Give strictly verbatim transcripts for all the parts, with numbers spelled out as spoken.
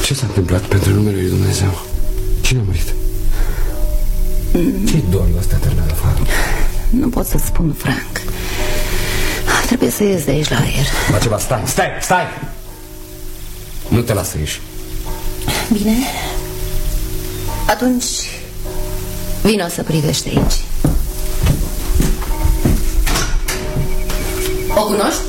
Ce s-a întâmplat pentru numele lui Dumnezeu? Cine a murit? Mm. Ce-i dorul ăsta terminat afară? Nu pot să-ți spun, Frank. Trebuie să ies de aici la aer. La ceva, stai, stai, stai! Nu te las să ieși. Bine. Atunci vino să privești aici. O cunoști?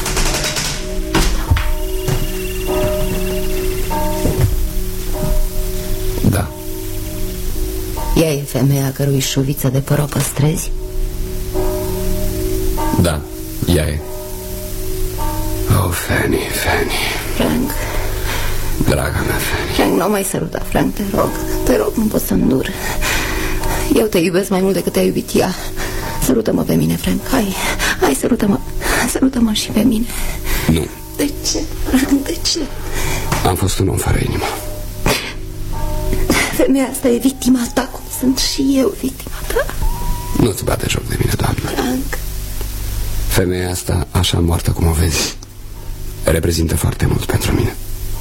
Da. Ea e femeia cărui șuviță de păr o păstrezi? Da, ea e. Oh, Fanny, Fanny. Frank. Draga mea, Fanny. Frank, nu mai săruta, Frank, te rog. Te rog, nu pot să îndur. Eu te iubesc mai mult decât te-a iubit ea. Sărută-mă pe mine, Frank, hai. Hai, sărută-mă. Sărută-mă și pe mine. Nu. De ce, Frank, de ce? Am fost un om fără inimă. Femeia asta e victima ta, cum sunt și eu victima ta. Nu-ți bate joc de mine, doamnă. Frank. Femeia asta, așa moartă cum o vezi, reprezintă foarte mult pentru mine.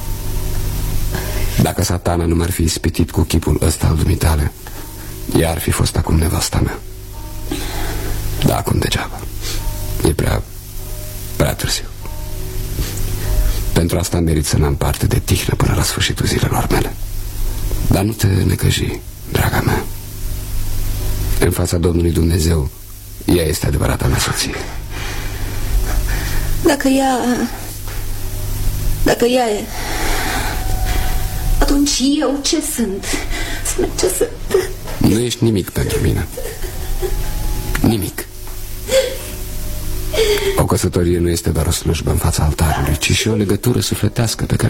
Dacă Satana nu m-ar fi ispitit cu chipul ăsta al dumitale, ea ar fi fost acum nevasta mea. Da, acum degeaba. E prea, prea târziu. Pentru asta merit să n-am parte de tihnă până la sfârșitul zilelor mele. Dar nu te necăji, draga mea. În fața Domnului Dumnezeu, ea este adevărata mea soție. Dacă ea... Dacă ea e... Atunci eu ce sunt? Spune ce sunt. Nu ești nimic pentru mine. Nimic. O căsătorie nu este doar o slujbă în fața altarului, ci și o legătură sufletească pe care